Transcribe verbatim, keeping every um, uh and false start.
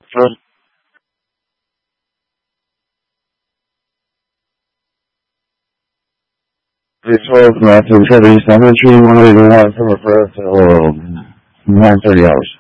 Sure. three twelve, Matthew, Trevor East Elementary, one eighty-one, summer first, or nine thirty hours.